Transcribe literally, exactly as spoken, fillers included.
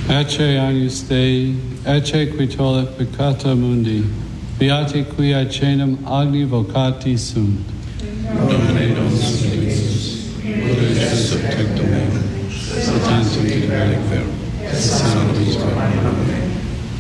Ecce agnus Dei, ecce qui tollet peccata mundi, beati qui aecenum agni vocati sunt. Domine Dominus Dominius, Deus subtectum meum, Satantum in relic verum, et sanus